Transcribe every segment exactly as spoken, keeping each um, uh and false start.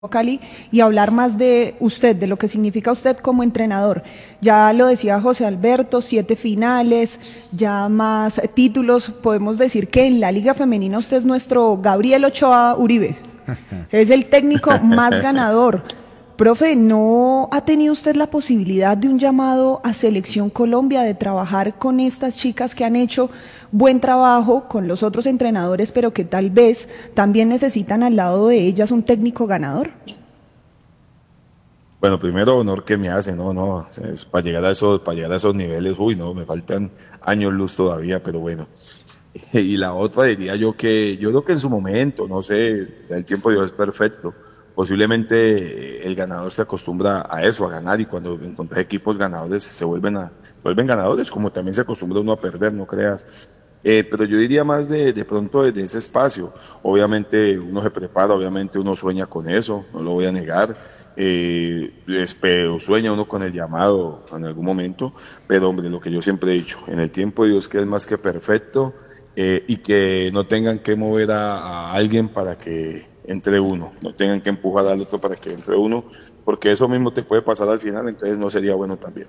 Cali y hablar más de usted, de lo que significa usted como entrenador. Ya lo decía José Alberto, siete finales, ya más títulos. Podemos decir que en la Liga Femenina usted es nuestro Gabriel Ochoa Uribe. Es el técnico más ganador. Profe, ¿no ha tenido usted la posibilidad de un llamado a Selección Colombia, de trabajar con estas chicas que han hecho buen trabajo con los otros entrenadores, pero que tal vez también necesitan al lado de ellas un técnico ganador? Bueno, primero honor que me hace, no, no, es para llegar a esos, para llegar a esos niveles, uy, no, me faltan años luz todavía, pero bueno. Y la otra diría yo que, yo creo que en su momento, no sé, el tiempo de Dios es perfecto. Posiblemente el ganador se acostumbra a eso, a ganar, y cuando encuentra equipos ganadores se vuelven a, vuelven ganadores, como también se acostumbra uno a perder, no creas. Eh, pero yo diría más de, de pronto desde ese espacio. Obviamente uno se prepara, obviamente uno sueña con eso, no lo voy a negar. Eh, espero, sueña uno con el llamado en algún momento, pero hombre, lo que yo siempre he dicho, en el tiempo de Dios, que es más que perfecto, eh, y que no tengan que mover a, a alguien para que entre uno, no tengan que empujar al otro para que entre uno, porque eso mismo te puede pasar al final, entonces no sería bueno también.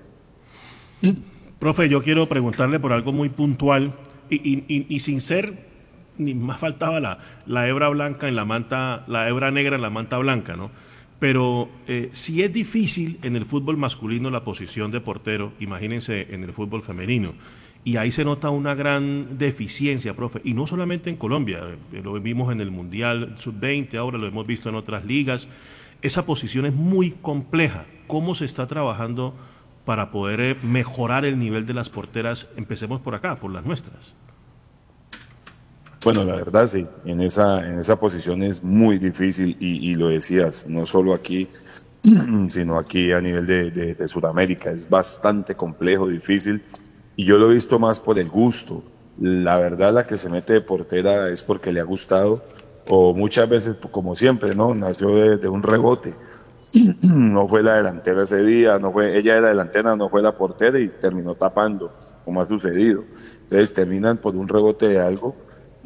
Profe, yo quiero preguntarle por algo muy puntual y, y, y, y sin ser, ni más faltaba la, la hebra blanca en la manta, la hebra negra en la manta blanca, ¿no? Pero eh, si es difícil en el fútbol masculino la posición de portero, imagínense en el fútbol femenino. Y ahí se nota una gran deficiencia, profe, y no solamente en Colombia, eh, lo vimos en el Mundial sub veinte, ahora lo hemos visto en otras ligas. Esa posición es muy compleja. ¿Cómo se está trabajando para poder eh, mejorar el nivel de las porteras? Empecemos por acá, por las nuestras. Bueno, la verdad sí, en esa, en esa posición es muy difícil y, y lo decías, no solo aquí, sino aquí a nivel de, de, de Sudamérica, es bastante complejo, difícil, y yo lo he visto más por el gusto. La verdad, la que se mete de portera es porque le ha gustado, o muchas veces, como siempre, ¿no? Nació de, de un rebote. No fue la delantera ese día, no fue, ella era delantera, no fue la portera y terminó tapando, como ha sucedido. Entonces terminan por un rebote de algo.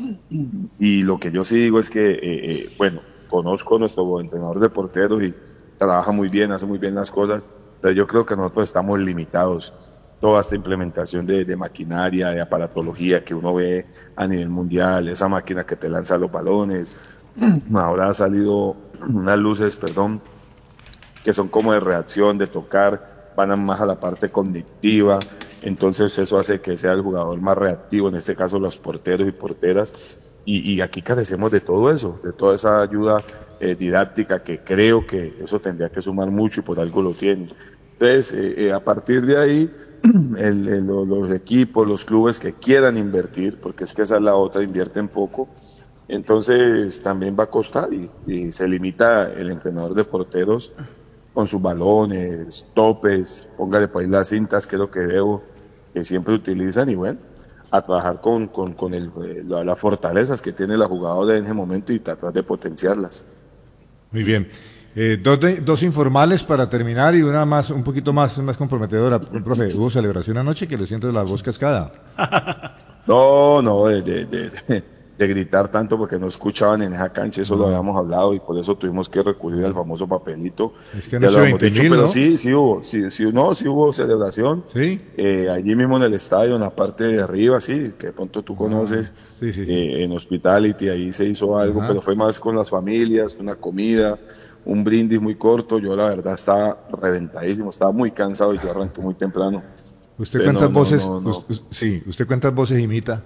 Y lo que yo sí digo es que, eh, eh, bueno, conozco a nuestro entrenador de porteros y trabaja muy bien, hace muy bien las cosas, pero yo creo que nosotros estamos limitados. Toda esta implementación de, de maquinaria, de aparatología que uno ve a nivel mundial, esa máquina que te lanza los balones, ahora ha salido unas luces, perdón, que son como de reacción, de tocar, van más a la parte cognitiva, entonces eso hace que sea el jugador más reactivo, en este caso los porteros y porteras, y, y aquí carecemos de todo eso, de toda esa ayuda eh, didáctica, que creo que eso tendría que sumar mucho y por algo lo tiene. Entonces, eh, eh, a partir de ahí, el, el, los equipos, los clubes que quieran invertir, porque es que esa es la otra, invierten poco, entonces también va a costar y, y se limita el entrenador de porteros con sus balones, topes, póngale por ahí las cintas, que es lo que veo que siempre utilizan, y bueno, a trabajar con, con, con el, las fortalezas que tiene la jugadora en ese momento y tratar de potenciarlas. Muy bien. Eh, dos, de, dos informales para terminar y una más, un poquito más, más comprometedora. Profe, ¿hubo celebración anoche que le siento la voz cascada? No, no, de, de, de, de gritar tanto porque no escuchaban en esa cancha, eso no. Lo habíamos hablado y por eso tuvimos que recurrir al famoso papelito. Es que no ya lo hemos dicho, mil, pero ¿no? sí, sí hubo, sí, sí, no, sí hubo celebración. Sí. Eh, allí mismo en el estadio, en la parte de arriba, sí, que de pronto tú conoces, ah, sí, sí, sí. Eh, en Hospitality, ahí se hizo algo, ajá, pero fue más con las familias, una comida, un brindis muy corto. Yo la verdad estaba reventadísimo, estaba muy cansado y yo arranqué muy temprano. ¿Usted cuántas no, voces, no, no, no. sí, usted cuántas voces imita?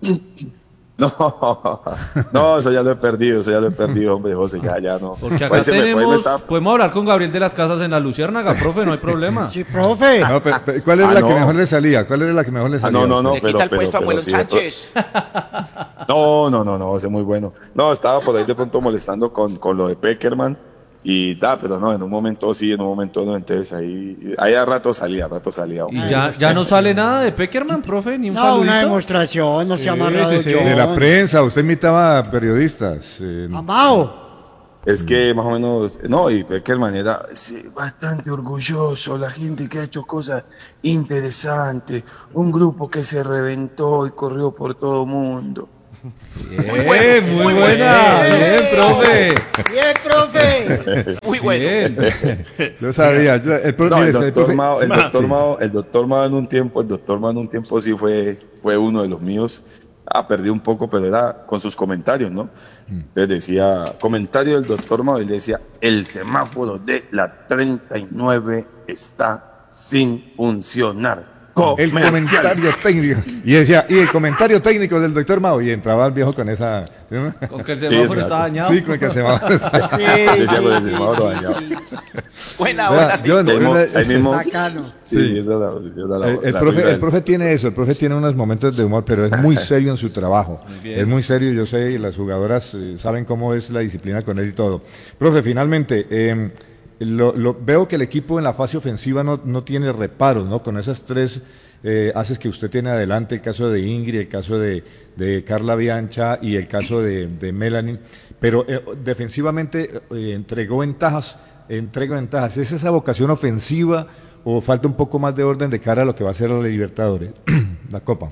No, no, eso ya lo he perdido, eso ya lo he perdido, hombre, José, ya, ya no. Porque acá tenemos, me, estaba... podemos hablar con Gabriel de las Casas en la Luciérnaga, profe, no hay problema. Sí, profe. No, pero, pero, ¿cuál era ah, la no. que mejor le salía? ¿Cuál era la que mejor le salía? Ah, no, no, no. Le pero, quita el pero, puesto pero, a Muelo sí, Sánchez. No, no, no, no, ese es muy bueno. No, estaba por ahí de pronto molestando con, con lo de Peckerman. Y da, pero no, en un momento sí, en un momento no, entonces ahí, ahí a rato salía, a rato salía. ¿Y ya, ya no sale nada de Peckerman, profe? ¿Ni un no, saludito? Una demostración, no se ha amarrado sí, sí, sí. De la prensa, usted imitaba a periodistas. Eh... Amado. Es que más o menos, no, y Peckerman era sí, bastante orgulloso, la gente que ha hecho cosas interesantes, un grupo que se reventó y corrió por todo el mundo. Muy bueno, muy, muy buena. Bien, bien, profe. Bien, profe. Muy bueno. Bien. Lo sabía. El, pro, no, mire, el doctor profe, Mao, el Más, doctor sí. Mao, el doctor Mao en un tiempo, el doctor Mao en un tiempo sí fue, fue uno de los míos. Ah, perdí un poco, pero era con sus comentarios, ¿no? Entonces decía, comentario del doctor Mao, él decía, el semáforo de la treinta y nueve está sin funcionar. el Comerciales. comentario técnico. Y decía, y el comentario técnico del doctor Mao. Y entraba el viejo con esa. ¿no? Con que el semáforo Sí, está dañado. Sí, con el que se va. Sí, Decía sí, con el sí, semáforo sí, dañado. sí. Buena, Vea, buena. yo- Ahí mismo, ahí mismo- Bacano. Sí, Sí. sí, esa es la- esa es la- El, el la profe, regla el del- profe tiene eso, el profe tiene unos momentos de humor, pero es muy serio en su trabajo. Muy bien. Es muy serio, yo sé, y las jugadoras eh, saben cómo es la disciplina con él y todo. Profe, finalmente, eh, lo, lo- veo que el equipo en la fase ofensiva no, no tiene reparos, ¿no? Con esas tres eh, haces que usted tiene adelante, el caso de Ingrid, el caso de, de Carla Biancha y el caso de, de Melanie, pero eh, defensivamente eh, entregó ventajas, entrega ventajas. ¿Es esa vocación ofensiva o falta un poco más de orden de cara a lo que va a ser la Libertadores, la Copa?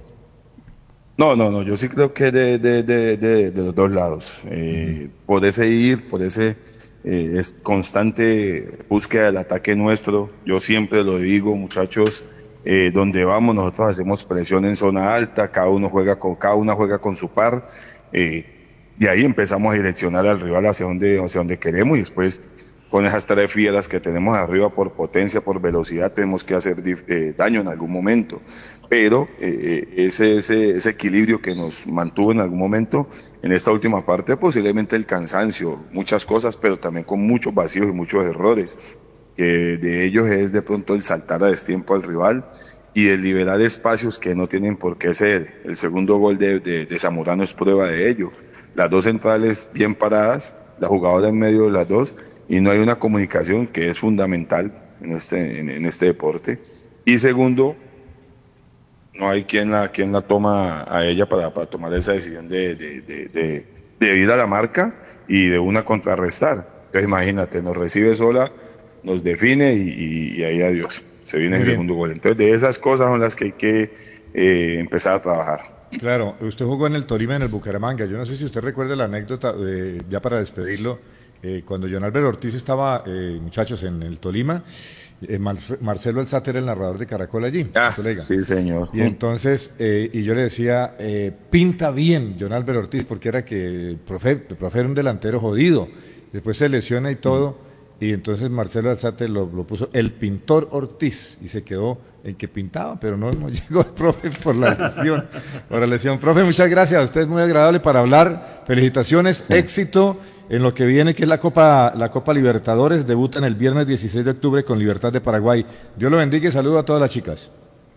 No, no, no, yo sí creo que de, de, de, de, de los dos lados. Eh, por ese ir, por ese eh, es constante búsqueda del ataque nuestro, yo siempre lo digo, muchachos, eh, donde vamos nosotros hacemos presión en zona alta, cada uno juega con, cada una juega con su par, eh, y ahí empezamos a direccionar al rival hacia donde, hacia donde queremos y después con esas tres fieras que tenemos arriba por potencia, por velocidad, tenemos que hacer eh, daño en algún momento. Pero eh, ese, ese, ese equilibrio que nos mantuvo en algún momento, en esta última parte, posiblemente el cansancio, muchas cosas, pero también con muchos vacíos y muchos errores. Que de ellos es de pronto el saltar a destiempo al rival y el liberar espacios que no tienen por qué ser. El segundo gol de, de, de Zamorano es prueba de ello. Las dos centrales bien paradas, la jugadora en medio de las dos, y no hay una comunicación que es fundamental en este, en, en este deporte. Y segundo, no hay quien la, quien la toma a ella para, para tomar esa decisión de, de, de, de, de ir a la marca y de una contrarrestar. Entonces imagínate, nos recibe sola, nos define y, y, y ahí adiós. Se viene Muy el bien. segundo gol. Entonces de esas cosas son las que hay que eh, empezar a trabajar. Claro, usted jugó en el Tolima, en el Bucaramanga. Yo no sé si usted recuerda la anécdota, eh, ya para despedirlo, eh, cuando John Albert Ortiz estaba, eh, muchachos, en el Tolima, eh, Mar- Marcelo Alzate era el narrador de Caracol allí, Ah, colega. sí, señor. Y entonces, eh, y yo le decía, eh, pinta bien John Albert Ortiz, porque era que el profe, el profe era un delantero jodido, después se lesiona y todo, y entonces Marcelo Alzate lo, lo puso el pintor Ortiz, y se quedó en que pintaba, pero no, no llegó el profe por la lesión, por la lesión. Profe, muchas gracias, usted es muy agradable para hablar, felicitaciones, éxito en lo que viene, que es la Copa, la Copa Libertadores, debutan el viernes dieciséis de octubre con Libertad de Paraguay. Dios lo bendiga y saludo a todas las chicas.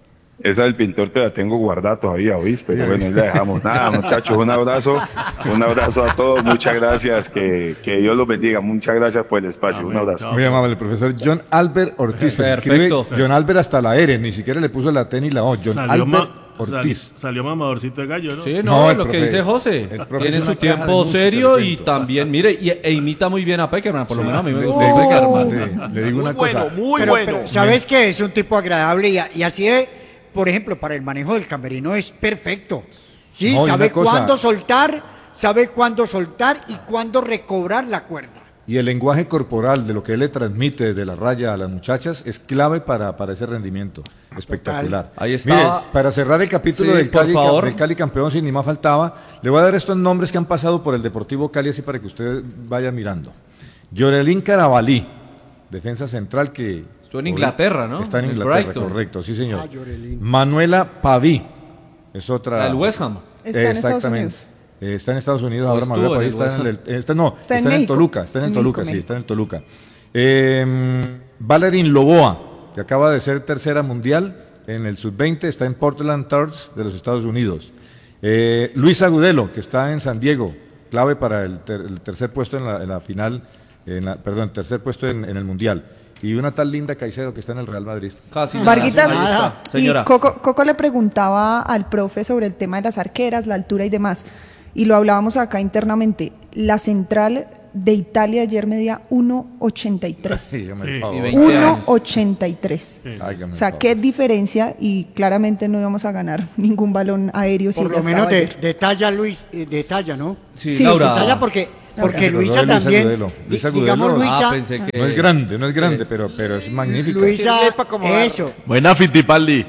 Esa del pintor te la tengo guardada todavía, ¿oís? Pero bueno, ahí la dejamos. Nada, muchachos, un abrazo. Un abrazo a todos. Muchas gracias. Que, que Dios los bendiga. Muchas gracias por el espacio. Un abrazo. Muy amable, profesor John Albert Ortiz. Se escribe Perfecto. John Albert hasta la R, ni siquiera le puso la T ni la O. John Salió, Albert ma- Ortiz. sal- salió mamadorcito de gallo, ¿no? Sí, No, no, el lo profe- que dice José. el profe Tiene es una su caja de tiempo música, serio le y cuento. también, mire, y, e imita muy bien a Peckerman, por lo menos a mí me Le- gusta le- Peckerman. sí, le digo una cosa. muy Pero, pero sabes que es un tipo agradable y, y así de, por ejemplo, para el manejo del camerino es perfecto. Sí, No, y sabe una cosa- cuándo soltar, sabe cuándo soltar y cuándo recobrar la cuerda. Y el lenguaje corporal de lo que él le transmite desde la raya a las muchachas es clave para, para ese rendimiento. Espectacular. Ahí estaba. Mire, para cerrar el capítulo Sí, del, por Cali, favor. del Cali campeón, sin ni más faltaba, le voy a dar estos nombres que han pasado por el Deportivo Cali, así para que usted vaya mirando. Yorelín Carabalí, defensa central que... Estuvo en Inglaterra, ¿no? Está en En Inglaterra, Brighton. correcto, sí señor. Ah, Yorelín. Manuela Paví, es otra... El West Ham. Está en Estados Exactamente. Unidos. Eh, está en Estados Unidos ¿O ahora, estuvo Manuela Paví en el está en West el... está- no, Está está, en en, México. Toluca, está en, En Toluca, México, sí, México. está en Toluca. Eh, Valerín Loboa, que acaba de ser tercera mundial en el sub veinte, está en Portland Thorns de los Estados Unidos. Eh, Luis Agudelo, que está en San Diego, clave para el, ter- el tercer puesto en la, en la final, en la- perdón, tercer puesto en, en el mundial. Y una tal Linda Caicedo que está en el Real Madrid. Casi nada. Varguitas, Ahí está. y Señora. Coco, Coco le preguntaba al profe sobre el tema de las arqueras, la altura y demás, y lo hablábamos acá internamente. La central de Italia ayer medía uno ochenta y tres. Sí, hágame el Sí. favor. Y veinte uno años. ochenta y tres. Hágame O sea, el qué favor. diferencia, y claramente no íbamos a ganar ningún balón aéreo si Por ella lo menos estaba de, ayer. de talla, Luis, eh, de talla, ¿no? Sí, Sí, Laura. De talla porque, porque Laura. Luisa Luisa también, Agudelo. di- Luisa digamos Agudelo. Luisa, Ah, pensé que... No es grande, no es grande, Sí. pero, pero es magnífica. Luisa, Sirve pa' acomodar. eso. Buena Fittipaldi.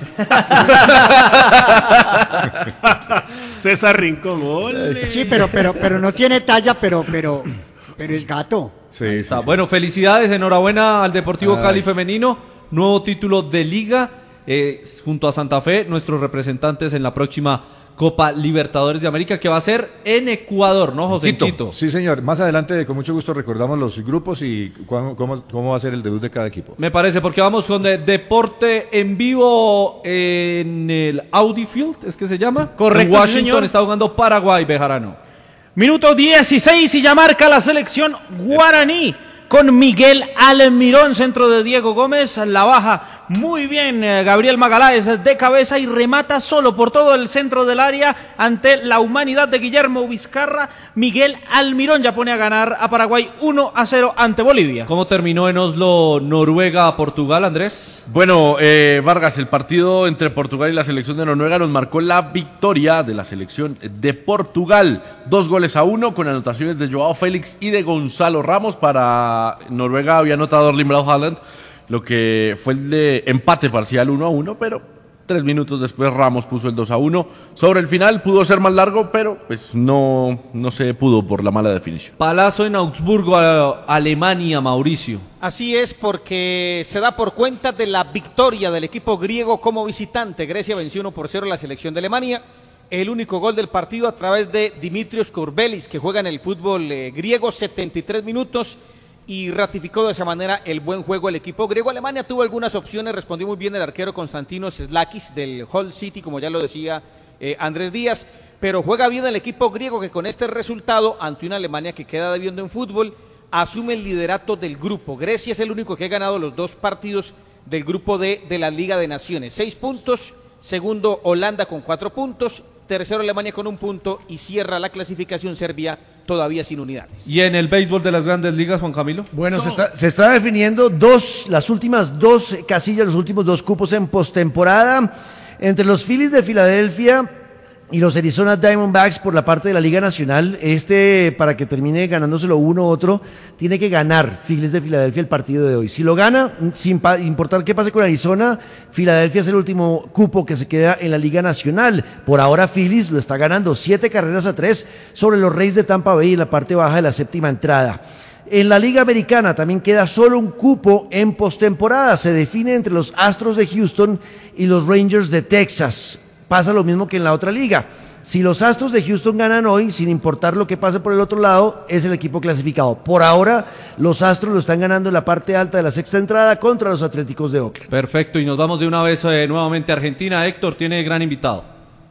César Rincón, ole. Sí, pero, pero, pero no tiene talla, pero, pero, pero es gato. Sí, Ahí sí, está. sí. Bueno, felicidades, enhorabuena al Deportivo Ay. Cali femenino, nuevo título de liga, eh, junto a Santa Fe, nuestros representantes en la próxima Copa Libertadores de América, que va a ser en Ecuador, ¿no, José? En Quito. Quito. Sí, señor. Más adelante, con mucho gusto, recordamos los grupos y cuándo- cómo, cómo va a ser el debut de cada equipo. Me parece, porque vamos con de- deporte en vivo en el Audi Field, ¿es que se llama? Correcto, En sí, Washington señor. está jugando Paraguay, Bejarano. Minuto dieciséis y ya marca la selección guaraní con Miguel Almirón, centro de Diego Gómez, la baja muy bien eh, Gabriel Magaláes de cabeza y remata solo por todo el centro del área ante la humanidad de Guillermo Vizcarra. Miguel Almirón ya pone a ganar a Paraguay uno a cero ante Bolivia. ¿Cómo terminó en Oslo, Noruega, Portugal, Andrés? Bueno, eh, Vargas, el partido entre Portugal y la selección de Noruega nos marcó la victoria de la selección de Portugal. Dos goles a uno con anotaciones de Joao Félix y de Gonzalo Ramos. Para Noruega había anotado Erling Braut Haaland, lo que fue el de empate parcial uno a uno, pero tres minutos después Ramos puso el dos a uno. Sobre el final pudo ser más largo, pero pues no, no se pudo por la mala definición. Palazo en Augsburgo, a- Alemania, Mauricio. Así es, porque se da por cuenta de la victoria del equipo griego como visitante. Grecia venció uno por cero a la selección de Alemania. El único gol del partido a través de Dimitrios Kourbelis, que juega en el fútbol eh, griego, setenta y tres minutos, y ratificó de esa manera el buen juego del equipo griego. Alemania tuvo algunas opciones, respondió muy bien el arquero Konstantinos Slakis del Hull City, como ya lo decía eh, Andrés Díaz, pero juega bien el equipo griego, que con este resultado, ante una Alemania que queda debiendo en fútbol, asume el liderato del grupo. Grecia es el único que ha ganado los dos partidos del grupo D de la Liga de Naciones. Seis puntos, segundo Holanda con cuatro puntos, tercero Alemania con un punto y cierra la clasificación Serbia todavía sin unidades. ¿Y en el béisbol de las grandes ligas, Juan Camilo? Bueno, se está, se está definiendo dos, las últimas dos casillas, los últimos dos cupos en postemporada entre los Phillies de Filadelfia y los Arizona Diamondbacks por la parte de la Liga Nacional. Este, para que termine ganándoselo uno u otro, tiene que ganar Phillies de Filadelfia el partido de hoy. Si lo gana, sin pa- importar qué pase con Arizona, Filadelfia es el último cupo que se queda en la Liga Nacional. Por ahora Phillies lo está ganando siete carreras a tres sobre los Rays de Tampa Bay en la parte baja de la séptima entrada. En la Liga Americana también queda solo un cupo en postemporada. Se define entre los Astros de Houston y los Rangers de Texas. Pasa lo mismo que en la otra liga. Si los Astros de Houston ganan hoy, sin importar lo que pase por el otro lado, es el equipo clasificado. Por ahora, los Astros lo están ganando en la parte alta de la sexta entrada contra los Atléticos de Oakland. Perfecto, y nos vamos de una vez eh, nuevamente a Argentina. Héctor tiene gran invitado.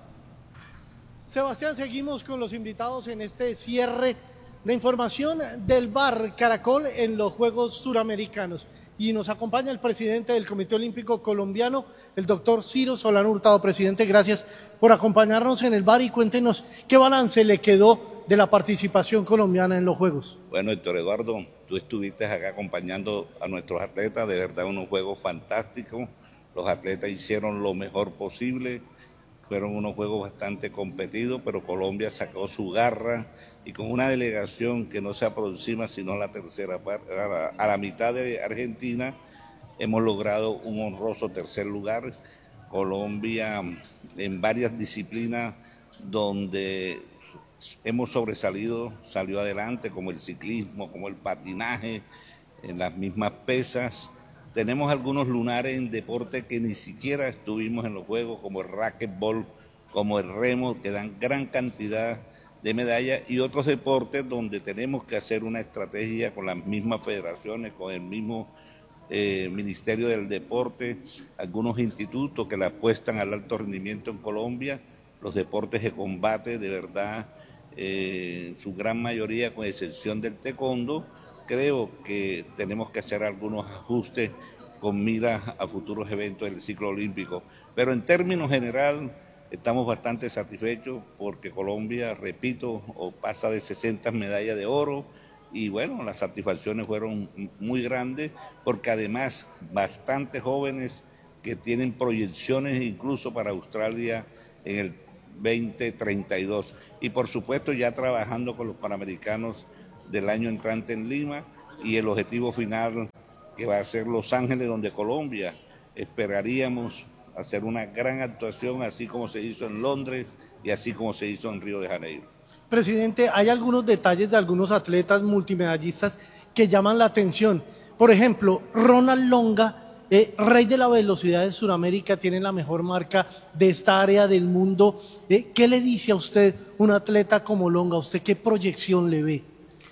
Sebastián, seguimos con los invitados en este cierre de información del V A R Caracol en los Juegos Suramericanos. Y nos acompaña el presidente del Comité Olímpico Colombiano, el doctor Ciro Solano Hurtado. Presidente, gracias por acompañarnos en el V A R y cuéntenos qué balance le quedó de la participación colombiana en los Juegos. Bueno, Héctor Eduardo, tú estuviste acá acompañando a nuestros atletas, de verdad unos juegos fantásticos. Los atletas hicieron lo mejor posible, fueron unos juegos bastante competidos, pero Colombia sacó su garra y con una delegación que no se aproxima sino a la tercera parte, a la, a la mitad de Argentina, hemos logrado un honroso tercer lugar. Colombia en varias disciplinas donde hemos sobresalido, salió adelante, como el ciclismo, como el patinaje, en las mismas pesas. Tenemos algunos lunares en deporte que ni siquiera estuvimos en los Juegos, como el racquetball, como el remo, que dan gran cantidad de medallas, y otros deportes donde tenemos que hacer una estrategia con las mismas federaciones, con el mismo eh, Ministerio del Deporte, algunos institutos que le apuestan al alto rendimiento en Colombia, los deportes de combate, de verdad, eh, su gran mayoría, con excepción del taekwondo, creo que tenemos que hacer algunos ajustes con miras a futuros eventos del ciclo olímpico. Pero en términos general, estamos bastante satisfechos porque Colombia, repito, pasa de sesenta medallas de oro, y bueno, las satisfacciones fueron muy grandes porque además bastantes jóvenes que tienen proyecciones incluso para Australia en el veinte treinta y dos y por supuesto ya trabajando con los Panamericanos del año entrante en Lima y el objetivo final que va a ser Los Ángeles, donde Colombia esperaríamos hacer una gran actuación así como se hizo en Londres y así como se hizo en Río de Janeiro. Presidente, hay algunos detalles de algunos atletas multimedallistas que llaman la atención. Por ejemplo, Ronald Longa, eh, rey de la velocidad de Sudamérica, tiene la mejor marca de esta área del mundo. Eh, ¿Qué le dice a usted un atleta como Longa? ¿Usted qué proyección le ve?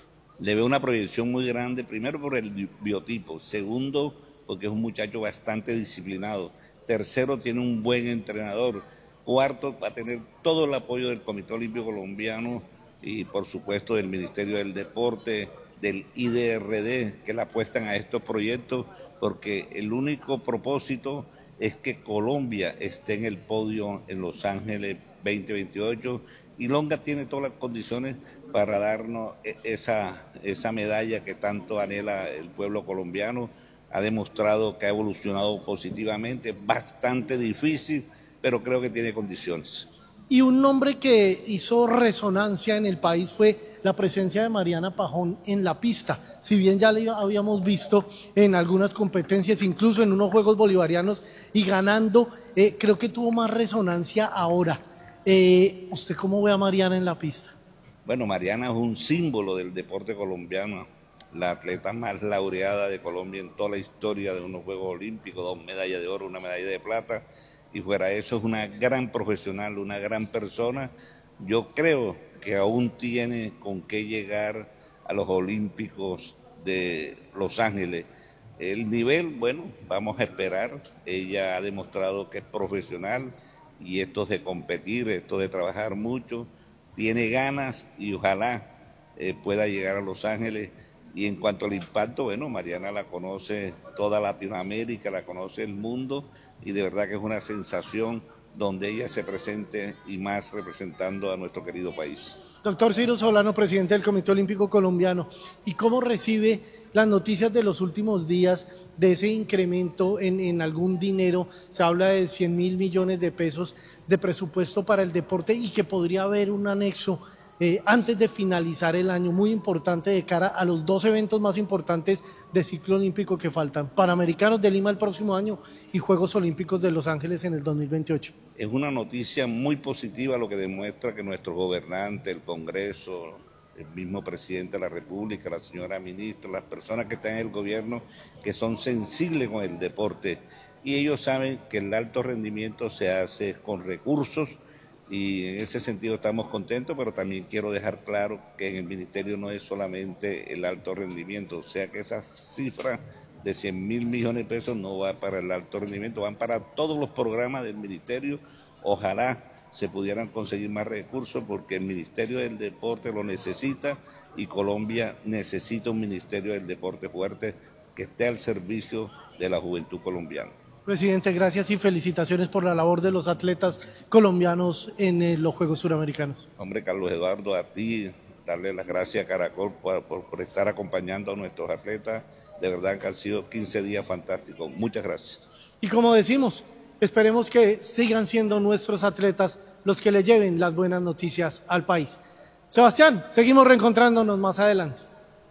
Le veo una proyección muy grande, primero por el biotipo, segundo porque es un muchacho bastante disciplinado, tercero tiene un buen entrenador, cuarto va a tener todo el apoyo del Comité Olímpico Colombiano y por supuesto del Ministerio del Deporte, del I D R D, que le apuestan a estos proyectos, porque el único propósito es que Colombia esté en el podio en Los Ángeles veinte veintiocho y Longa tiene todas las condiciones para darnos esa, esa medalla que tanto anhela el pueblo colombiano. Ha demostrado que ha evolucionado positivamente, bastante difícil, pero creo que tiene condiciones. Y un nombre que hizo resonancia en el país fue la presencia de Mariana Pajón en la pista. Si bien ya la habíamos visto en algunas competencias, incluso en unos Juegos Bolivarianos y ganando, eh, creo que tuvo más resonancia ahora. Eh, ¿Usted cómo ve a Mariana en la pista? Bueno, Mariana es un símbolo del deporte colombiano, la atleta más laureada de Colombia en toda la historia de unos Juegos Olímpicos, dos medallas de oro, una medalla de plata, y fuera de eso es una gran profesional, una gran persona. Yo creo que aún tiene con qué llegar a los Olímpicos de Los Ángeles. El nivel, bueno, vamos a esperar. Ella ha demostrado que es profesional y esto de competir, esto de trabajar mucho, tiene ganas y ojalá eh, pueda llegar a Los Ángeles. Y en cuanto al impacto, bueno, Mariana la conoce toda Latinoamérica, la conoce el mundo y de verdad que es una sensación donde ella se presente y más representando a nuestro querido país. Doctor Ciro Solano, presidente del Comité Olímpico Colombiano, ¿y cómo recibe las noticias de los últimos días de ese incremento en, en algún dinero? Se habla de cien mil millones de pesos de presupuesto para el deporte y que podría haber un anexo Eh, antes de finalizar el año, muy importante de cara a los dos eventos más importantes de ciclo olímpico que faltan, Panamericanos de Lima el próximo año y Juegos Olímpicos de Los Ángeles en el dos mil veintiocho. Es una noticia muy positiva, lo que demuestra que nuestros gobernantes, el Congreso, el mismo presidente de la República, la señora ministra, las personas que están en el gobierno, que son sensibles con el deporte y ellos saben que el alto rendimiento se hace con recursos. Y en ese sentido estamos contentos, pero también quiero dejar claro que en el ministerio no es solamente el alto rendimiento, o sea que esa cifra de cien mil millones de pesos no va para el alto rendimiento, van para todos los programas del ministerio. Ojalá se pudieran conseguir más recursos porque el Ministerio del Deporte lo necesita y Colombia necesita un Ministerio del Deporte fuerte que esté al servicio de la juventud colombiana. Presidente, gracias y felicitaciones por la labor de los atletas colombianos en eh, los Juegos Suramericanos. Hombre, Carlos Eduardo, a ti, darle las gracias a Caracol por, por, por estar acompañando a nuestros atletas. De verdad que han sido quince días fantásticos. Muchas gracias. Y como decimos, esperemos que sigan siendo nuestros atletas los que le lleven las buenas noticias al país. Sebastián, seguimos reencontrándonos más adelante.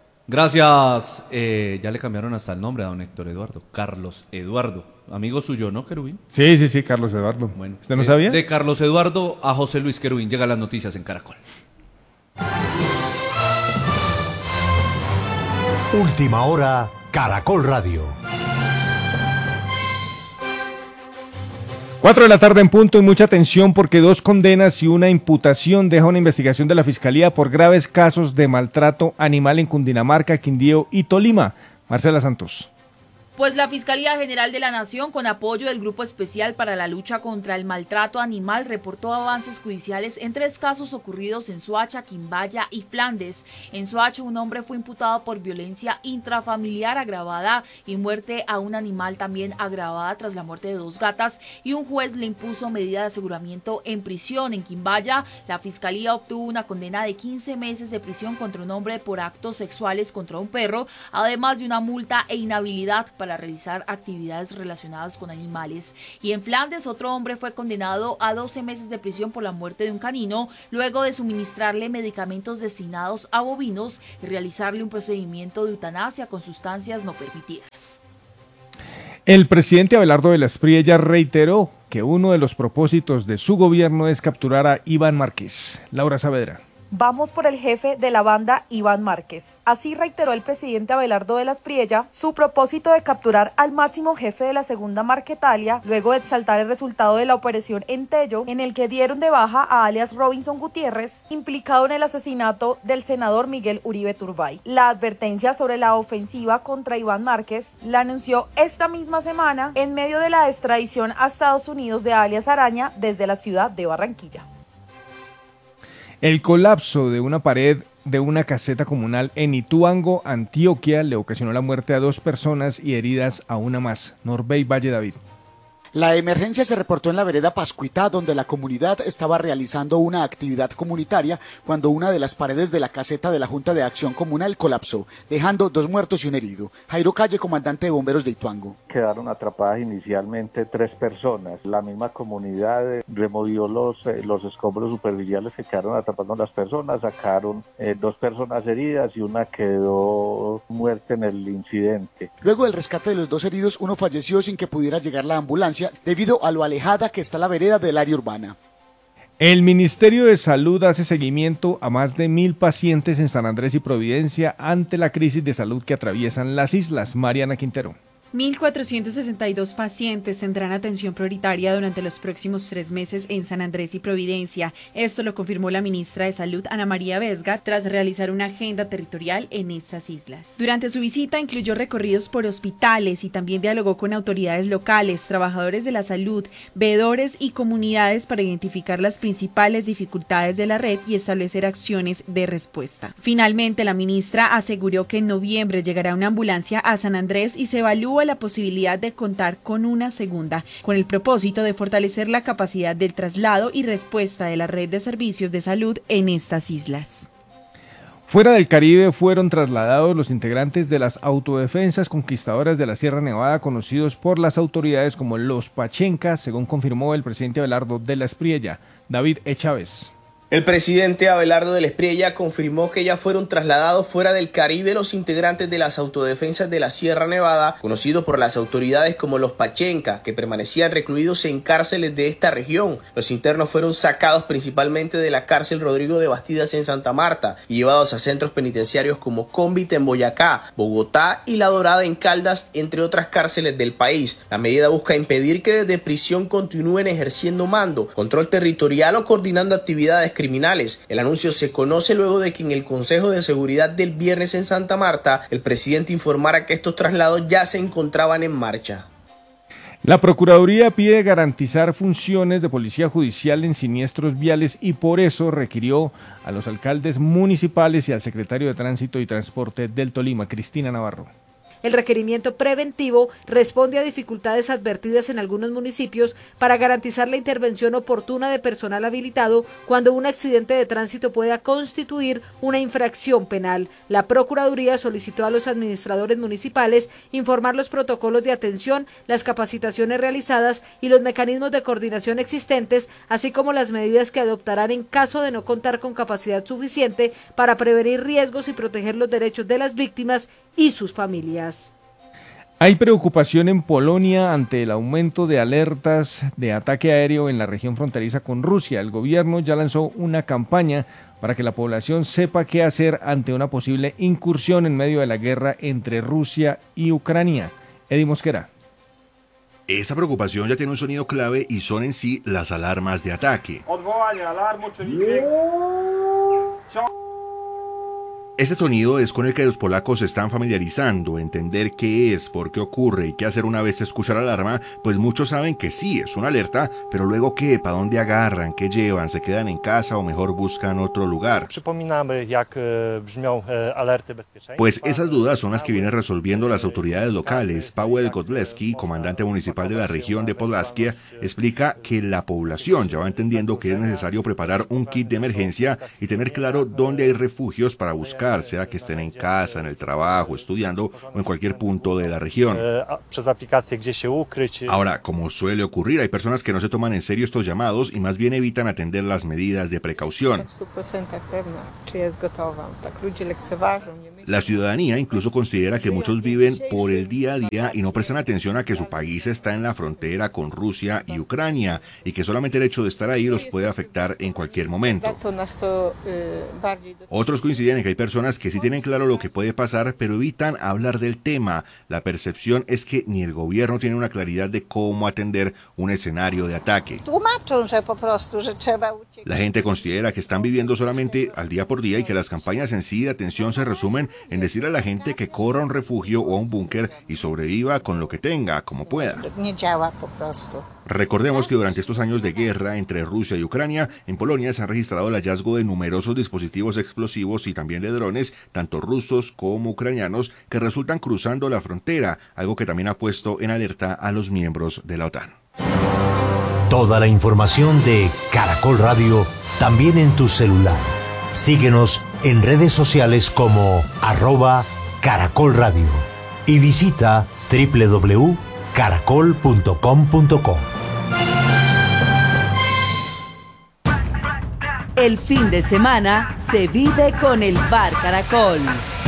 Gracias. Eh, ya le cambiaron hasta el nombre a don Héctor Eduardo. Carlos Eduardo. Amigo suyo, ¿no, Querubín? Sí, sí, sí, Carlos Eduardo. Bueno, ¿usted no eh, sabía? De Carlos Eduardo a José Luis Querubín. Llegan las noticias en Caracol. Última hora, Caracol Radio. Cuatro de la tarde en punto y mucha atención porque dos condenas y una imputación deja una investigación de la Fiscalía por graves casos de maltrato animal en Cundinamarca, Quindío y Tolima. Marcela Santos. Pues la Fiscalía General de la Nación, con apoyo del Grupo Especial para la Lucha contra el Maltrato Animal, reportó avances judiciales en tres casos ocurridos en Soacha, Quimbaya y Flandes. En Soacha, un hombre fue imputado por violencia intrafamiliar agravada y muerte a un animal también agravada tras la muerte de dos gatas, y un juez le impuso medida de aseguramiento en prisión. En Quimbaya, la Fiscalía obtuvo una condena de quince meses de prisión contra un hombre por actos sexuales contra un perro, además de una multa e inhabilidad para para realizar actividades relacionadas con animales. Y en Flandes, otro hombre fue condenado a doce meses de prisión por la muerte de un canino, luego de suministrarle medicamentos destinados a bovinos y realizarle un procedimiento de eutanasia con sustancias no permitidas. El presidente Abelardo de la Espriella reiteró que uno de los propósitos de su gobierno es capturar a Iván Márquez. Laura Saavedra. Vamos por el jefe de la banda, Iván Márquez. Así reiteró el presidente Abelardo de la Espriella su propósito de capturar al máximo jefe de la segunda Marquetalia, luego de exaltar el resultado de la operación en Tello, en el que dieron de baja a alias Robinson Gutiérrez, implicado en el asesinato del senador Miguel Uribe Turbay. La advertencia sobre la ofensiva contra Iván Márquez la anunció esta misma semana en medio de la extradición a Estados Unidos de alias Araña desde la ciudad de Barranquilla. El colapso de una pared de una caseta comunal en Ituango, Antioquia, le ocasionó la muerte a dos personas y heridas a una más. Norbey Valle David. La emergencia se reportó en la vereda Pascuitá, donde la comunidad estaba realizando una actividad comunitaria cuando una de las paredes de la caseta de la Junta de Acción Comunal colapsó, dejando dos muertos y un herido. Jairo Calle, comandante de bomberos de Ituango. Quedaron atrapadas inicialmente tres personas. La misma comunidad removió los, eh, los escombros superficiales que quedaron atrapando a las personas, sacaron eh, dos personas heridas y una quedó muerta en el incidente. Luego del rescate de los dos heridos, uno falleció sin que pudiera llegar la ambulancia debido a lo alejada que está la vereda del área urbana. El Ministerio de Salud hace seguimiento a más de mil pacientes en San Andrés y Providencia ante la crisis de salud que atraviesan las islas. Mariana Quintero. mil cuatrocientos sesenta y dos pacientes tendrán atención prioritaria durante los próximos tres meses en San Andrés y Providencia. Esto lo confirmó la ministra de Salud, Ana María Vesga, tras realizar una agenda territorial en estas islas. Durante su visita incluyó recorridos por hospitales y también dialogó con autoridades locales, trabajadores de la salud, veedores y comunidades para identificar las principales dificultades de la red y establecer acciones de respuesta. Finalmente, la ministra aseguró que en noviembre llegará una ambulancia a San Andrés y se evalúa la posibilidad de contar con una segunda, con el propósito de fortalecer la capacidad del traslado y respuesta de la red de servicios de salud en estas islas. Fuera del Caribe fueron trasladados los integrantes de las autodefensas conquistadoras de la Sierra Nevada, conocidos por las autoridades como los Pachencas, según confirmó el presidente Abelardo de la Espriella. David E. Chávez. El presidente Abelardo de la Espriella confirmó que ya fueron trasladados fuera del Caribe los integrantes de las autodefensas de la Sierra Nevada, conocidos por las autoridades como los Pachenca, que permanecían recluidos en cárceles de esta región. Los internos fueron sacados principalmente de la cárcel Rodrigo de Bastidas en Santa Marta y llevados a centros penitenciarios como Cómbita en Boyacá, Bogotá y La Dorada en Caldas, entre otras cárceles del país. La medida busca impedir que desde prisión continúen ejerciendo mando, control territorial o coordinando actividades criminales. El anuncio se conoce luego de que en el Consejo de Seguridad del viernes en Santa Marta, el presidente informara que estos traslados ya se encontraban en marcha. La Procuraduría pide garantizar funciones de policía judicial en siniestros viales y por eso requirió a los alcaldes municipales y al secretario de Tránsito y Transporte del Tolima, Cristina Navarro. El requerimiento preventivo responde a dificultades advertidas en algunos municipios para garantizar la intervención oportuna de personal habilitado cuando un accidente de tránsito pueda constituir una infracción penal. La Procuraduría solicitó a los administradores municipales informar los protocolos de atención, las capacitaciones realizadas y los mecanismos de coordinación existentes, así como las medidas que adoptarán en caso de no contar con capacidad suficiente para prevenir riesgos y proteger los derechos de las víctimas y sus familias. Hay preocupación en Polonia ante el aumento de alertas de ataque aéreo en la región fronteriza con Rusia. El gobierno ya lanzó una campaña para que la población sepa qué hacer ante una posible incursión en medio de la guerra entre Rusia y Ucrania. Eddie Mosquera. Esta preocupación ya tiene un sonido clave y son en sí las alarmas de ataque. Este sonido es con el que los polacos se están familiarizando. Entender qué es, por qué ocurre y qué hacer una vez se escucha la alarma, pues muchos saben que sí, es una alerta, pero luego qué, para dónde agarran, qué llevan, se quedan en casa o mejor buscan otro lugar. Pues esas dudas son las que vienen resolviendo las autoridades locales. Paweł Godleski, comandante municipal de la región de Podlaskia, explica que la población ya va entendiendo que es necesario preparar un kit de emergencia y tener claro dónde hay refugios para buscar, sea que estén en casa, en el trabajo, estudiando o en cualquier punto de la región. Ahora, como suele ocurrir, hay personas que no se toman en serio estos llamados y más bien evitan atender las medidas de precaución. La ciudadanía incluso considera que muchos viven por el día a día y no prestan atención a que su país está en la frontera con Rusia y Ucrania y que solamente el hecho de estar ahí los puede afectar en cualquier momento. Otros coinciden en que hay personas que sí tienen claro lo que puede pasar, pero evitan hablar del tema. La percepción es que ni el gobierno tiene una claridad de cómo atender un escenario de ataque. La gente considera que están viviendo solamente al día por día y que las campañas en sí de atención se resumen en decirle a la gente que corra a un refugio o a un búnker y sobreviva con lo que tenga, como pueda. Recordemos que durante estos años de guerra entre Rusia y Ucrania, en Polonia se han registrado el hallazgo de numerosos dispositivos explosivos y también de drones, tanto rusos como ucranianos, que resultan cruzando la frontera, algo que también ha puesto en alerta a los miembros de la OTAN. Toda la información de Caracol Radio también en tu celular. Síguenos en redes sociales como arroba Caracol Radio y visita doble u doble u doble u punto caracol punto com punto co. El fin de semana se vive con el Bar Caracol.